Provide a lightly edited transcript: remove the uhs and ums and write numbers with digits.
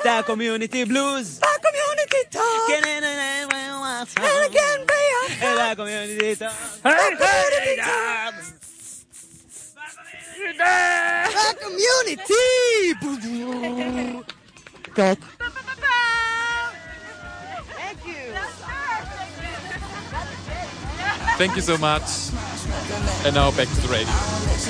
The Community Blues. The Community Talk. And again, The Community Talk. Community Talk. The Community Talk. Thank you. Thank you so much. And now back to the radio.